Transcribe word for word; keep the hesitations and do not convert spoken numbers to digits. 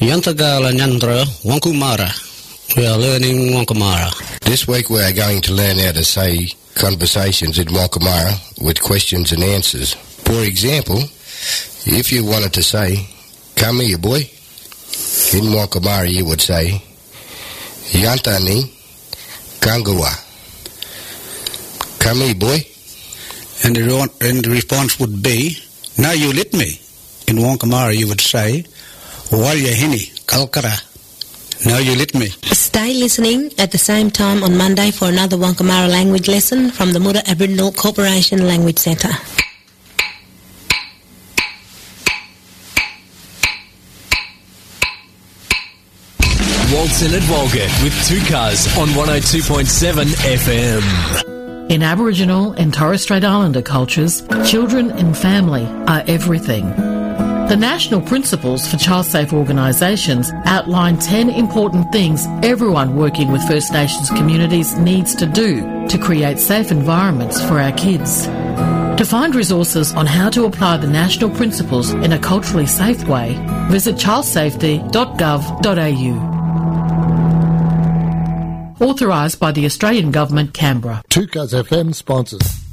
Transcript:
Yantagala Nyandra Wankumara. We are learning Wankumara. This week we are going to learn how to say conversations in Wankumara with questions and answers. For example, if you wanted to say, "Come here, boy," in Wankumara you would say, "Yantani Kangawa." Come here, boy. And the, and the response would be, "Now you let me." In Wankumara you would say, "Walyahini Kalkara." Now you let me. Stay listening at the same time on Monday for another Wankumara language lesson from the Muda Aboriginal Corporation Language Centre. Walton and Walgett with Two Cars on one oh two point seven F M. In Aboriginal and Torres Strait Islander cultures, children and family are everything. The National Principles for Child Safe Organisations outline ten important things everyone working with First Nations communities needs to do to create safe environments for our kids. To find resources on how to apply the National Principles in a culturally safe way, visit child safety dot gov dot a u. Authorised by the Australian Government, Canberra. two Cars F M sponsors.